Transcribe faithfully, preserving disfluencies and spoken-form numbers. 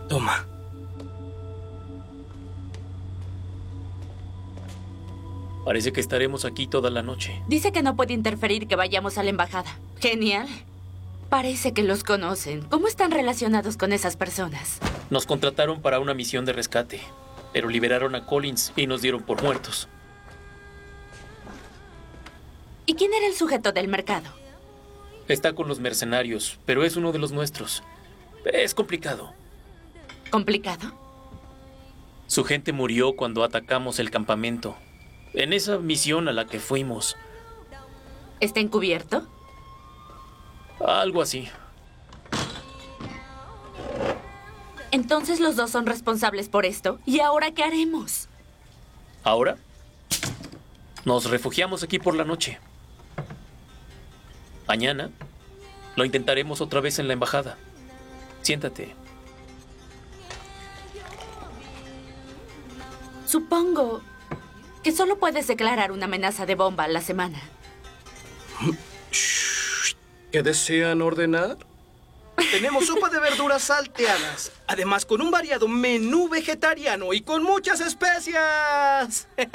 Toma. Parece que estaremos aquí toda la noche. Dice que no puede interferir que vayamos a la embajada. Genial. Parece que los conocen. ¿Cómo están relacionados con esas personas? Nos contrataron para una misión de rescate, pero liberaron a Collins y nos dieron por muertos. ¿Y quién era el sujeto del mercado? Está con los mercenarios, pero es uno de los nuestros. Es complicado. ¿Complicado? Su gente murió cuando atacamos el campamento. En esa misión a la que fuimos. ¿Está encubierto? Algo así. Entonces los dos son responsables por esto. ¿Y ahora qué haremos? ¿Ahora? Nos refugiamos aquí por la noche. Mañana lo intentaremos otra vez en la embajada. Siéntate. Supongo que solo puedes declarar una amenaza de bomba a la semana. ¿Qué desean ordenar? Tenemos sopa de verduras salteadas, además con un variado menú vegetariano y con muchas especias.